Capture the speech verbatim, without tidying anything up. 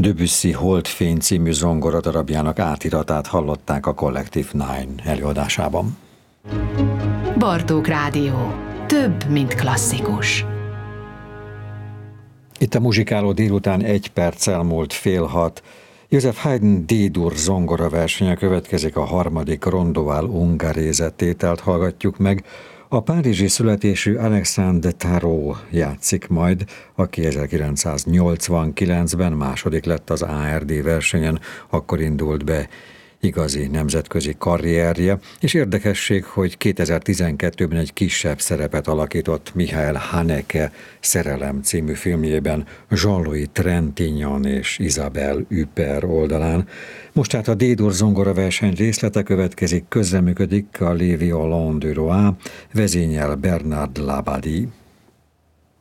Debussy Holdfény című zongoradarabjának átiratát hallották a Collective Nine előadásában. Bartók Rádió. Több, mint klasszikus. Itt a muzsikáló délután egy perccel múlt fél hat. Joseph Haydn D-dur zongora versenye következik, a harmadik Rondoval Ungherese tételt hallgatjuk meg. A párizsi születésű Alexandre Tarot játszik majd, aki ezerkilencszáznyolcvankilencben második lett az á er dé versenyen, akkor indult be igazi nemzetközi karrierje, és érdekesség, hogy kétezer-tizenkettőben egy kisebb szerepet alakított Michael Haneke Szerelem című filmjében Jean-Louis Trintignant és Isabelle Huppert oldalán. Most hát a D-dur zongora verseny részlete következik, közreműködik a Lévi Hollande du Roi, vezényel Bernard Labadie.